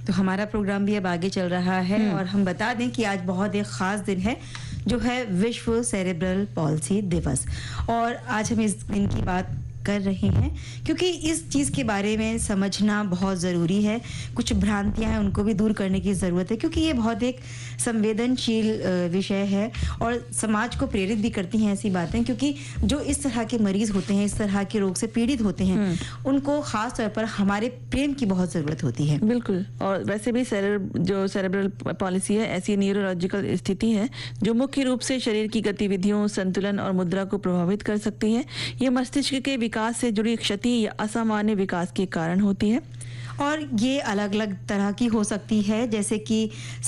तो हमारा प्रोग्राम भी अब आगे चल रहा है और हम बता दें कि आज बहुत एक खास दिन है जो है विश्व सेरेब्रल पॉल्सी दिवस। और आज हम इस दिन की बात कर रहे हैं क्योंकि इस चीज़ के बारे में समझना बहुत ज़रूरी है। कुछ भ्रांतियां हैं उनको भी दूर करने की ज़रूरत है क्योंकि ये बहुत एक संवेदनशील विषय है और समाज को प्रेरित भी करती हैं ऐसी बातें, क्योंकि जो इस तरह के मरीज होते हैं, इस तरह के रोग से पीड़ित होते हैं, उनको खास तौर पर हमारे प्रेम की बहुत ज़रूरत होती है। बिल्कुल। और वैसे भी जो सेरेब्रल पॉलिसी है ऐसी न्यूरोलॉजिकल स्थिति है जो मुख्य रूप से शरीर की गतिविधियों, संतुलन और मुद्रा को प्रभावित कर सकती है। ये मस्तिष्क के विकास से जुड़ी क्षति या असामान्य विकास के कारण होती है और ये अलग अलग तरह की हो सकती है, जैसे कि